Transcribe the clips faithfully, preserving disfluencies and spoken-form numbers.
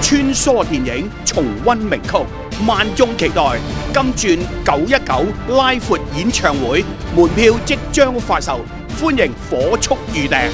穿梭電影，重溫名曲，萬眾期待金鑽九一九拉闊演唱會，門票即將發售，歡迎火速預訂。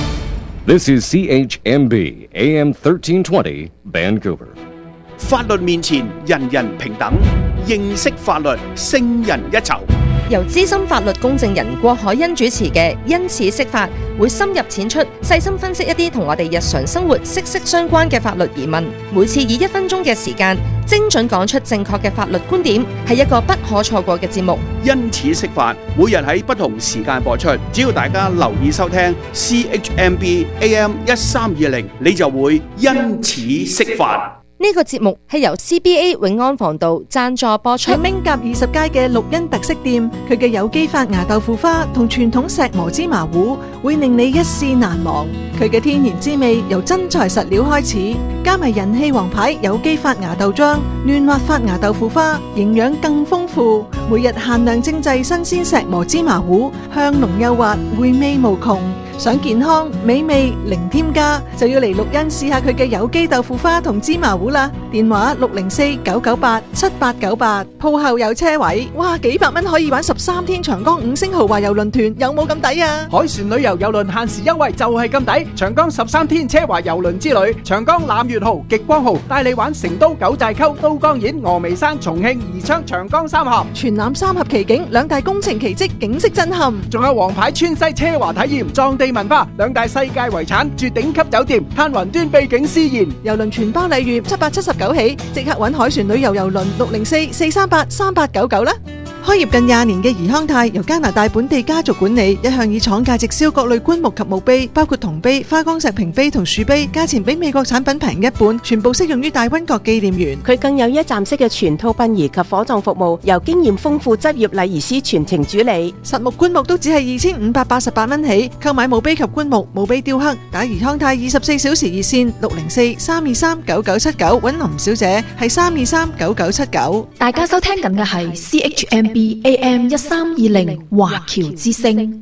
This is C H M B A M thirteen twenty Vancouver。 法律面前人人平等，認識法律勝人一籌。 由資深法律公證人郭海欣主持嘅因此釋法，會深入淺出，細心分析一啲同我哋日常生活息息相關嘅法律疑問。每次以一分鐘嘅時間，精準講出正確嘅法律觀點，係一個不可錯過嘅節目。 因此釋法，每日喺不同時間播出，只要大家留意收聽 C H M B A M 一三二零，你就會因此釋法。 呢個節目係由 C B A 永安防道贊助播出。 喺明甲二十街嘅綠茵特色店，佢嘅有機發芽豆腐花同傳統石磨芝麻糊會令你一試難忘。佢嘅天然滋味由真材實料開始，加埋人氣王牌有機發芽豆漿、嫩滑發芽豆腐花，營養更豐富。每日限量精製新鮮石磨芝麻糊，香濃幼滑，回味無窮。想健康美味零添加，就要嚟綠茵試下佢嘅有機豆腐花同芝麻糊啦。電話六零四九九八七八九八，鋪後有車位。哇，幾百蚊可以玩十三天長江五星豪華遊輪團，有冇咁抵啊？ 海船旅遊遊輪限時優惠就係咁抵，長江十三天奢華遊輪之旅，長江攬月號、極光號帶你玩成都九寨溝、都江堰、峨眉山、重慶、宜昌、長江三峽， 全攬三峽奇景，兩大工程奇蹟，景色震撼。 仲有皇牌川西奢華體驗，藏地文化，兩大世界遺產，住頂級酒店，嘆雲端秘境詩言。 遊輪全包禮遇，七百七十九起，即刻揾海船旅遊遊輪六零四四三八三八九九啦。開業近廿年嘅怡康泰由加拿大本地家族管理，一向以廠價直銷各類棺木及墓碑，包括銅碑、花崗石屏碑同樹碑，價錢比美國產品平一半，全部適用於大溫國紀念園。 佢更有一站式嘅全套殯儀及火葬服務，由經驗豐富執業禮儀師全程主理。 實木棺木都只係二千五百八十八蚊起，購買墓碑及棺木、墓碑雕刻，打怡康泰二十四小時熱線六零四三二三九九七九，揾林小姐係三二三九九七九。 大家收聽緊嘅係 C H M B A M 一三二零華僑之聲，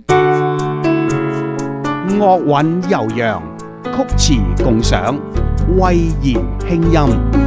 樂韻悠揚，曲詞共賞，慧言輕音。